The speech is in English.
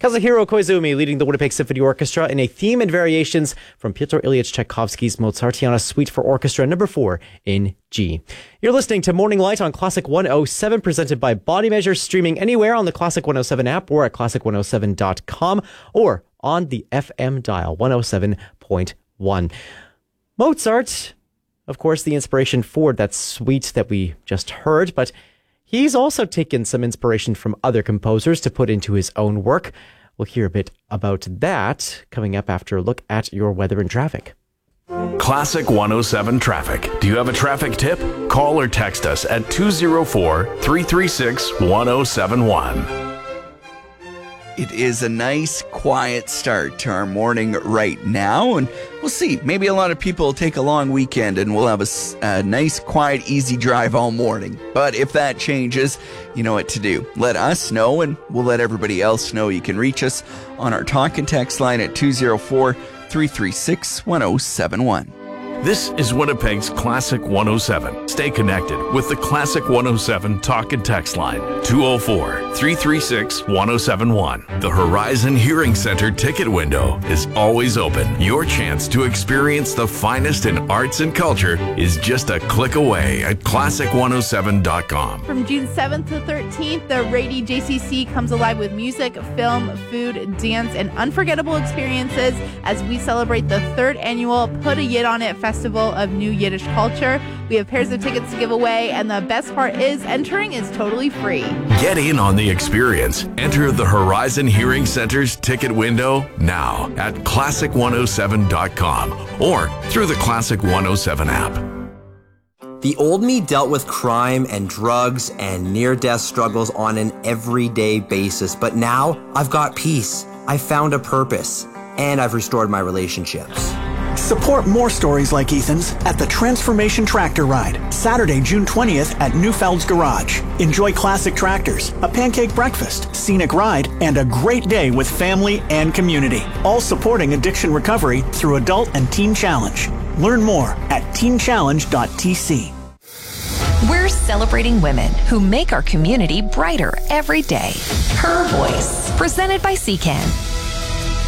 Kazuhiro Koizumi leading the Winnipeg Symphony Orchestra in a theme and variations from Pyotr Ilyich Tchaikovsky's Mozartiana Suite for Orchestra No. 4 in G. You're listening to Morning Light on Classic 107, presented by Body Measure, streaming anywhere on the Classic 107 app or at classic107.com or on the FM dial 107.1. Mozart, of course, the inspiration for that suite that we just heard, but he's also taken some inspiration from other composers to put into his own work. We'll hear a bit about that coming up after a look at your weather and traffic. Classic 107 traffic. Do you have a traffic tip? Call or text us at 204-336-1071. It is a nice, quiet start to our morning right now, and we'll see. Maybe a lot of people will take a long weekend, and we'll have a nice, quiet, easy drive all morning. But if that changes, you know what to do. Let us know, and we'll let everybody else know. You can reach us on our talk and text line at 204-336-1071. This is Winnipeg's Classic 107. Stay connected with the Classic 107 talk and text line, 204-336-1071. The Horizon Hearing Center ticket window is always open. Your chance to experience the finest in arts and culture is just a click away at classic107.com. From June 7th to 13th, the Rady JCC comes alive with music, film, food, dance, and unforgettable experiences as we celebrate the 3rd annual Put a Yid on It Festival of New Yiddish Culture. We have pairs of tickets to give away, and the best part is entering is totally free. Get in on the experience. Enter the Horizon Hearing Center's ticket window now at classic107.com or through the Classic 107 app. The old me dealt with crime and drugs and near-death struggles on an everyday basis, but now I've got peace. I've found a purpose, and I've restored my relationships. Support more stories like Ethan's at the Transformation Tractor Ride, Saturday, June 20th at Newfeld's Garage. Enjoy classic tractors, a pancake breakfast, scenic ride, and a great day with family and community. All supporting addiction recovery through Adult and Teen Challenge. Learn more at teenchallenge.tc. We're celebrating women who make our community brighter every day. Her Voice, presented by CCAN.